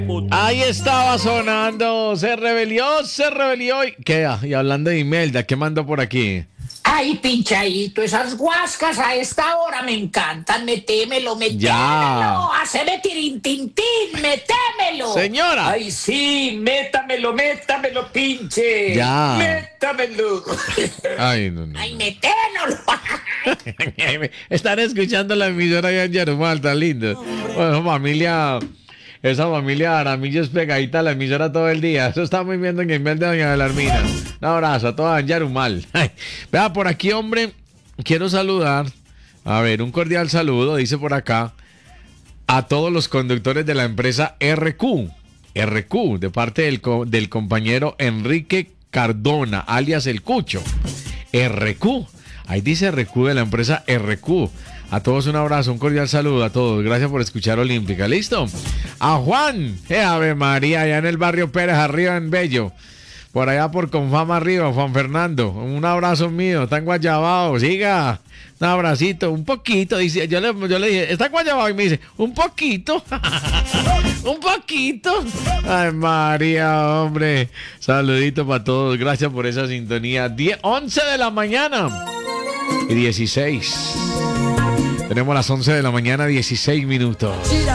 Ahí estaba sonando, se rebelió y queda. Y hablando de Imelda, ¿qué mandó por aquí? Ay, pinchadito, esas guascas a esta hora me encantan. Metémelo, Ya. haceme tirintintín, metémelo. Señora. Ay, sí, métamelo, pinche. Ya. Métamelo. Ay, no. Ay, metémelo. Están escuchando la emisora allá en Yarumal, tan lindo. Bueno, esa familia Aramillo es pegadita a la emisora todo el día. Eso estamos viendo en Imelda de Doña Belarmina. Un abrazo a toda Yarumal. Vea, por aquí, hombre, quiero saludar. A ver, un cordial saludo, dice por acá, a todos los conductores de la empresa RQ, de parte del compañero Enrique Cardona, alias El Cucho. RQ, ahí dice RQ de la empresa RQ. A todos un abrazo, un cordial saludo a todos. Gracias por escuchar Olímpica. ¿Listo? A Juan, Ave María, allá en el barrio Pérez, arriba en Bello. Por allá por Confama arriba, Juan Fernando. Un abrazo mío, está en Guayabao. Siga, un abracito, un poquito. Dice, yo le dije, está en Guayabao y me dice, un poquito. Un poquito. Ay, María, hombre. Saludito para todos. Gracias por esa sintonía. 11 de la mañana y 16. Tenemos las 11 de la mañana, 16 minutos.